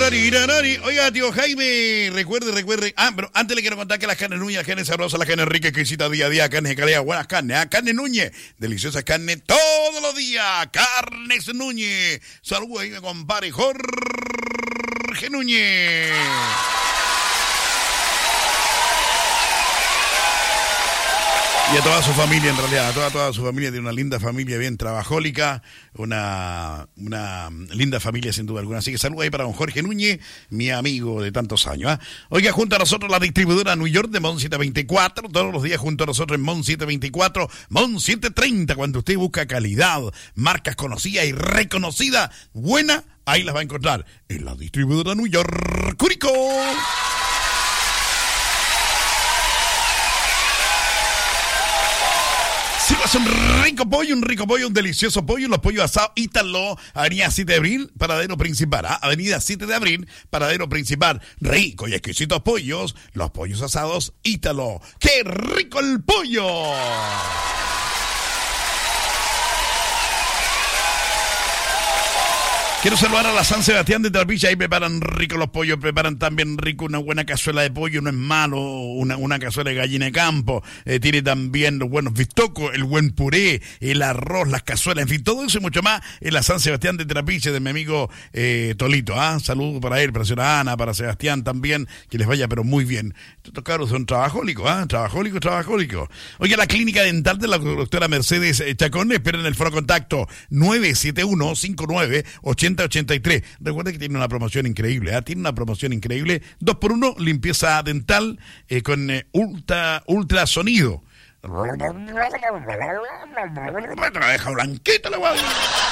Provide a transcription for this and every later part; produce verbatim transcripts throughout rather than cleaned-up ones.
Oiga, tío Jaime, recuerde, recuerde. Ah, pero antes le quiero contar que las carnes Núñez, las carnes sabrosas, las carnes ricas, exquisitas día a día, carnes de calidad, buenas carnes, ¿eh? Carne Núñez, deliciosas carnes todos los días. Carnes Núñez. Saludos ahí, mi compadre Jorge Núñez. Y a toda su familia, en realidad, a toda, toda su familia, tiene una linda familia bien trabajólica, una, una linda familia sin duda alguna. Así que saludos ahí para don Jorge Núñez, mi amigo de tantos años. ¿eh? Oiga, junto a nosotros la distribuidora New York de Mon setecientos veinticuatro, todos los días junto a nosotros en Mon setecientos veinticuatro, Mon setecientos treinta, cuando usted busca calidad, marcas conocidas y reconocidas, buena, ahí las va a encontrar en la distribuidora New York, Curicó. Si vas un rico pollo, un rico pollo, un delicioso pollo, los pollos asados Ítalo, Avenida siete de abril, paradero principal, ¿ah? Avenida siete de abril, paradero principal, rico y exquisitos pollos, los pollos asados Ítalo. ¡Qué rico el pollo! Quiero saludar a la San Sebastián de Trapilla, ahí preparan rico los pollos, preparan también rico una buena cazuela de pollo, no es malo, una, una cazuela de gallina de campo, eh, tiene también los buenos bistocos, el buen puré, el arroz, las cazuelas, en fin, todo eso y mucho más en la San Sebastián de Trapilla de mi amigo eh, Tolito, ¿ah? Saludos para él, para señora Ana, para Sebastián también, que les vaya pero muy bien. Estos cabros son trabajólicos, ¿ah? Trabajólicos, trabajólicos. Oye, la clínica dental de la doctora Mercedes Chacón, esperen el foro contacto nueve siete uno cinco nueve ocho ochenta y tres. Recuerda que tiene una promoción increíble, ¿eh? Tiene una promoción increíble. Dos por uno, limpieza dental eh, con eh, ultra, ultrasonido. La deja blanquita la guay.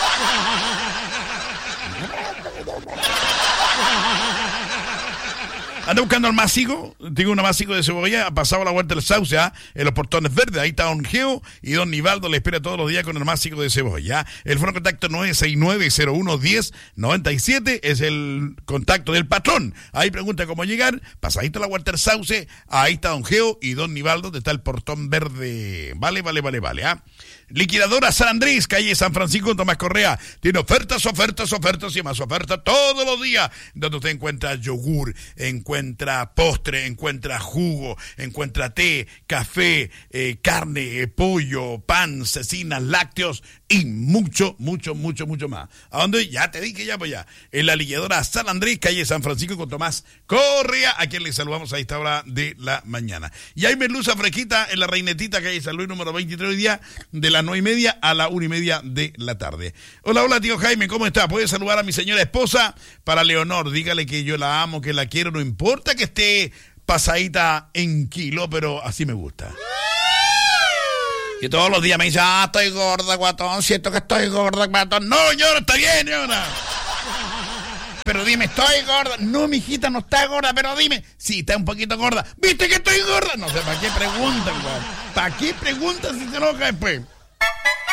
Anda buscando al másico, tengo un másico de Cebolla, ha pasado la vuelta del sauce, ¿eh? En los portones verdes, ahí está don Geo y don Nivaldo le espera todos los días con el másico de Cebolla. El foro contacto nueve seis nueve cero uno uno cero nueve siete es el contacto del patrón. Ahí pregunta cómo llegar, pasadito la vuelta del sauce, ahí está don Geo y don Nivaldo, donde está el portón verde. Vale, vale, vale, vale, ¿ah? ¿eh? Liquidadora San Andrés, calle San Francisco, Tomás Correa. Tiene ofertas, ofertas, ofertas y más ofertas todos los días. Donde usted encuentra yogur, encuentra postre, encuentra jugo, encuentra té, café, eh, carne, eh, pollo, pan, cecinas, lácteos y mucho, mucho, mucho, mucho más. ¿A dónde? Ya te dije, ya pues ya. En la liquidadora San Andrés, calle San Francisco, con Tomás Correa, a quien le saludamos a esta hora de la mañana. Y hay merluza fresquita en la Reinetita, calle San Luis, número veintitrés, hoy día de las nueve y media a la una y media de la tarde. Hola, hola, tío Jaime, ¿cómo está? Puede saludar a mi señora esposa para Leonor. Dígale que yo la amo, que la quiero, no importa que esté pasadita en kilo, pero así me gusta. Y todos los días me dice, ah, estoy gorda, guatón, siento que estoy gorda, guatón. No, señora, está bien, señora. Pero dime, ¿estoy gorda? No, mijita, no está gorda, pero dime. Sí, está un poquito gorda. ¿Viste que estoy gorda? No sé, ¿para qué preguntan, güey? ¿Para qué preguntan si se enoja después?